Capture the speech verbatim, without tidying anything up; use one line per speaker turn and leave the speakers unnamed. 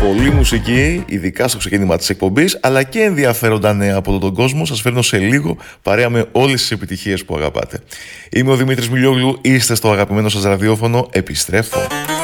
Πολλή μουσική, ειδικά στο ξεκίνημα της εκπομπής, αλλά και ενδιαφέροντα νέα από τον κόσμο. Σας φέρνω σε λίγο παρέα με όλες τις επιτυχίες που αγαπάτε. Είμαι ο Δημήτρης Μιλιόγλου, είστε στο αγαπημένο σας ραδιόφωνο. Επιστρέφω.